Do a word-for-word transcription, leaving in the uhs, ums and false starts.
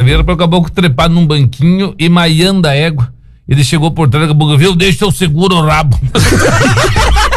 caveira para o caboclo trepar num banquinho e maiando a égua. Ele chegou por trás, o caboclo viu, deixa eu seguro o rabo.